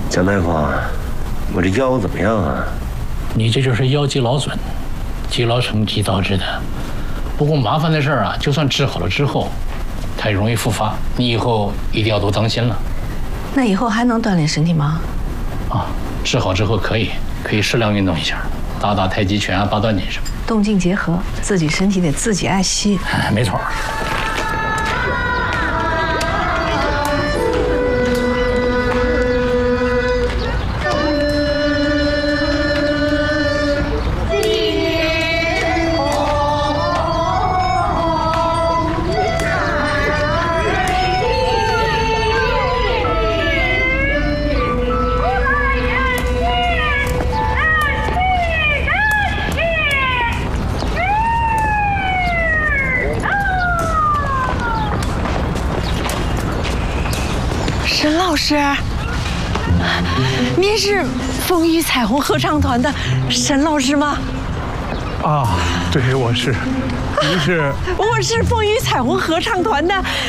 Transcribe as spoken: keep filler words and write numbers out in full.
蒋大夫，我这腰怎么样啊？ 你这就是腰肌劳损，肌劳成疾导致的。不过麻烦的事儿啊，就算治好了之后，它也容易复发，你以后一定要多当心了。 那以后还能锻炼身体吗？ 啊，治好之后可以，可以适量运动一下，打打太极拳啊，八段锦什么。 动静结合，自己身体得自己爱惜。 哎，没错。 沈老师，您是风雨彩虹合唱团的沈老师吗？ 啊，对，我是。您是？ 我是风雨彩虹合唱团的